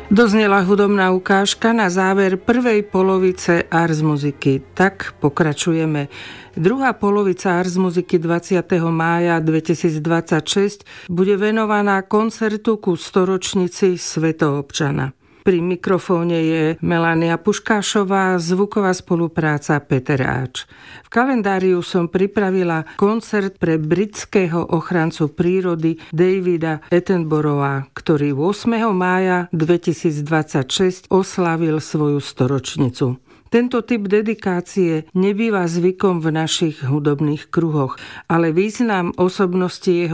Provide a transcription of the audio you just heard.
Doznela hudobná ukážka na záver prvej polovice Ars Musiky. Tak pokračujeme. Druhá polovica Ars Musiky 20. mája 2026 bude venovaná koncertu ku storočnici Svetoobčana. Pri mikrofóne je Melania Puškášová, zvuková spolupráca Peter Áč. V kalendáriu som pripravila koncert pre britského ochrancu prírody Davida Attenborougha, ktorý 8. mája 2026 oslávil svoju storočnicu. Tento typ dedikácie nebýva zvykom v našich hudobných kruhoch, ale význam osobnosti jeho